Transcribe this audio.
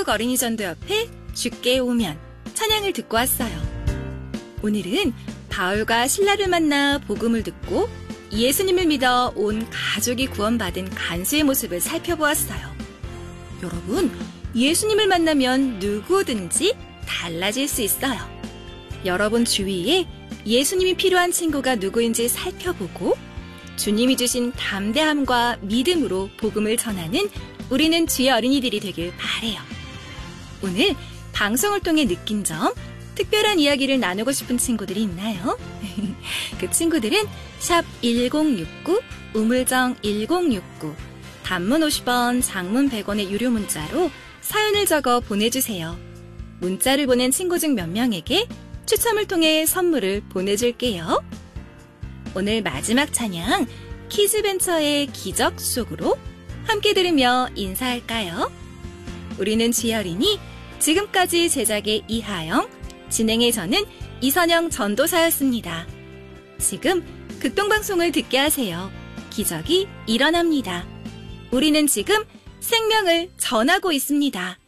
한국 어린이전도 옆에 주께 오면 찬양을 듣고 왔어요. 오늘은 바울과 실라를 만나 복음을 듣고 예수님을 믿어 온 가족이 구원받은 간수의 모습을 살펴보았어요. 여러분, 예수님을 만나면 누구든지 달라질 수 있어요. 여러분 주위에 예수님이 필요한 친구가 누구인지 살펴보고 주님이 주신 담대함과 믿음으로 복음을 전하는 우리는 주의 어린이들이 되길 바래요. 오늘 방송을 통해 느낀 점, 특별한 이야기를 나누고 싶은 친구들이 있나요? 그 친구들은 샵 1069, 우물정 1069, 단문 50원, 장문 100원의 유료 문자로 사연을 적어 보내주세요. 문자를 보낸 친구 중 몇 명에게 추첨을 통해 선물을 보내줄게요. 오늘 마지막 찬양, 키즈벤처의 기적 속으로 함께 들으며 인사할까요? 우리는 주의 어린이, 지금까지 제작의 이하영, 진행의 저는 이선영 전도사였습니다. 지금 극동방송을 듣게 하세요. 기적이 일어납니다. 우리는 지금 생명을 전하고 있습니다.